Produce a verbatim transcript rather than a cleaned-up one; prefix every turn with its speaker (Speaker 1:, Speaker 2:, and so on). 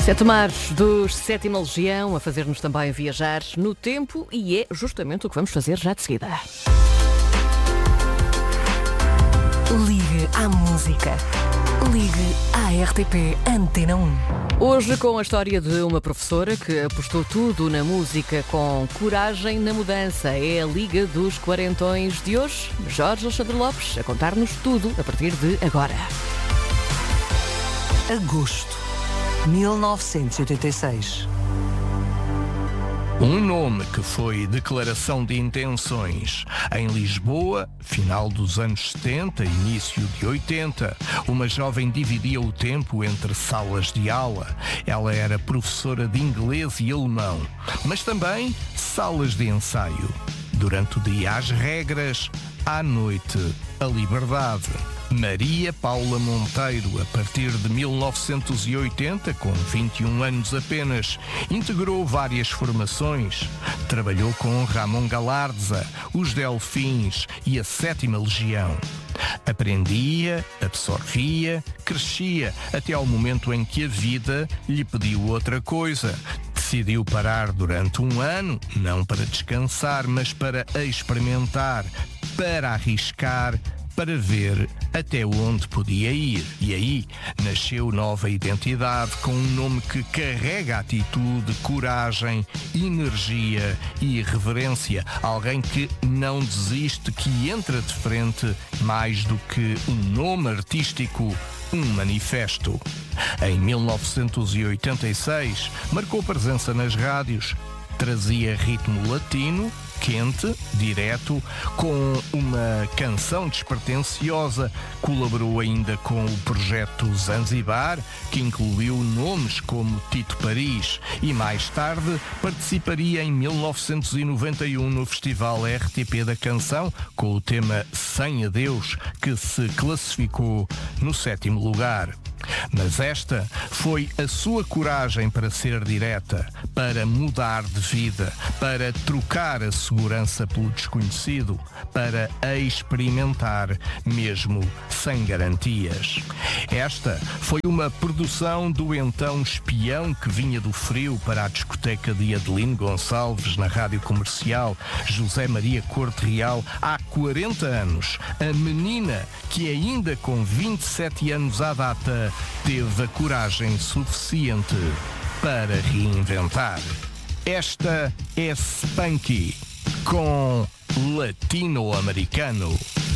Speaker 1: Sete mares dos Sétima Legião a fazer-nos também viajar no tempo e é justamente o que vamos fazer já de seguida.
Speaker 2: Ligue à música. Ligue à R T P Antena um.
Speaker 1: Hoje com a história de uma professora que apostou tudo na música com coragem na mudança. É a Liga dos Quarentões de hoje. Jorge Alexandre Lopes a contar-nos tudo a partir de agora.
Speaker 2: Agosto mil novecentos e oitenta e seis.
Speaker 3: Um nome que foi declaração de intenções. Em Lisboa, final dos anos setenta, início de oitenta, uma jovem dividia o tempo entre salas de aula. Ela era professora de inglês e alemão, mas também salas de ensaio. Durante o dia, as regras, à noite, a liberdade. Maria Paula Monteiro, a partir de mil novecentos e oitenta, com vinte e um anos apenas, integrou várias formações. Trabalhou com Ramon Galarza, os Delfins e a Sétima Legião. Aprendia, absorvia, crescia, até ao momento em que a vida lhe pediu outra coisa. Decidiu parar durante um ano, não para descansar, mas para experimentar, para arriscar, para ver até onde podia ir. E aí nasceu nova identidade com um nome que carrega atitude, coragem, energia e irreverência. Alguém que não desiste, que entra de frente mais do que um nome artístico, um manifesto. Em mil novecentos e oitenta e seis, marcou presença nas rádios. Trazia ritmo latino, quente, direto, com uma canção despretensiosa. Colaborou ainda com o projeto Zanzibar, que incluiu nomes como Tito Paris, e mais tarde participaria em mil novecentos e noventa e um no Festival R T P da Canção, com o tema Sem Adeus, que se classificou no sétimo lugar. Mas esta foi a sua coragem para ser direta, para mudar de vida, para trocar a segurança pelo desconhecido, para experimentar mesmo sem garantias. Esta foi uma produção do então espião que vinha do frio para a discoteca de Adelino Gonçalves na Rádio Comercial, José Maria Corte Real, há quarenta anos. A menina que ainda com vinte e sete anos à data teve a coragem suficiente para reinventar. Esta é Spunky com Latino-Americano.